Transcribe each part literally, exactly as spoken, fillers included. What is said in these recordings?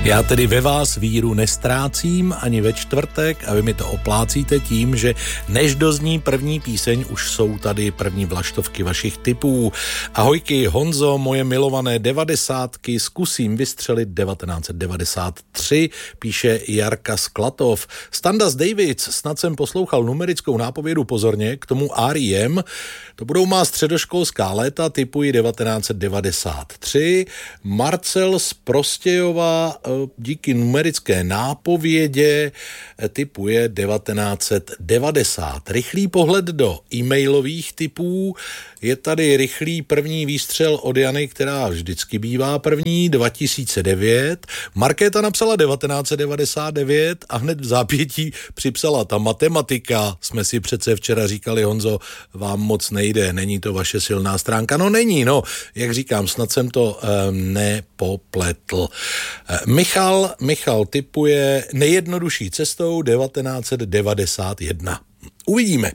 Já tedy ve vás víru nestrácím ani ve čtvrtek a vy mi to oplácíte tím, že než dozní první píseň, už jsou tady první vlaštovky vašich tipů. Ahojky Honzo, moje milované devadesátky, zkusím vystřelit devatenáct set devadesát tři, píše Jarka Sklatov. Standas Davids, snad jsem poslouchal numerickou nápovědu pozorně, k tomu R E M, to budou má středoškolská léta, tipuji devatenáct set devadesát tři. Marcel z Prostějova díky numerické nápovědě tipuje devatenáct set devadesát. Rychlý pohled do e-mailových tipů. Je tady rychlý první výstřel od Jany, která vždycky bývá první, dva tisíce devět. Markéta napsala devatenáct set devadesát devět a hned v zápětí připsala ta matematika. Jsme si přece včera říkali, Honzo, vám moc nejde, není to vaše silná stránka. No není, no, jak říkám, snad jsem to um, nepopletl. Michal, Michal tipuje nejjednodušší cestou devatenáct set devadesát jedna. Uvidíme.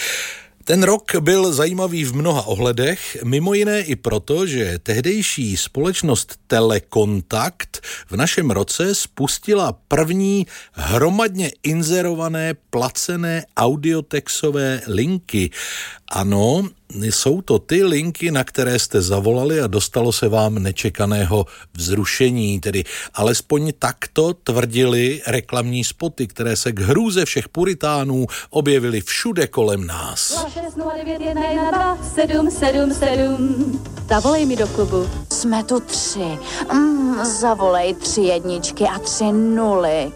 Ten rok byl zajímavý v mnoha ohledech, mimo jiné i proto, že tehdejší společnost Telekontakt v našem roce spustila první hromadně inzerované placené audiotexové linky. Ano, jsou to ty linky, na které jste zavolali a dostalo se vám nečekaného vzrušení, tedy alespoň takto tvrdili reklamní spoty, které se k hrůze všech puritánů objevily všude kolem nás. šest nula devět jedna jedna dva sedm sedm sedm. Zavolej mi do klubu. Jsme tu tři. Mm, zavolej tři jedničky a tři nuly.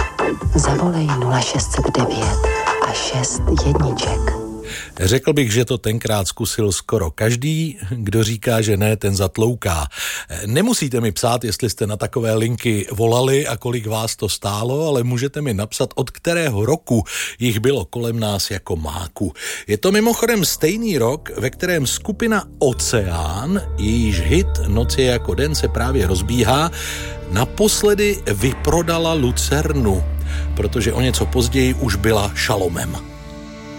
Zavolej nula šest set devět a šest jedniček. Řekl bych, že to tenkrát zkusil skoro každý, kdo říká, že ne, ten zatlouká. Nemusíte mi psát, jestli jste na takové linky volali a kolik vás to stálo, ale můžete mi napsat, od kterého roku jich bylo kolem nás jako máku. Je to mimochodem stejný rok, ve kterém skupina Oceán, jejíž hit Noc je jako den se právě rozbíhá, naposledy vyprodala Lucernu, protože o něco později už byla Šalomem.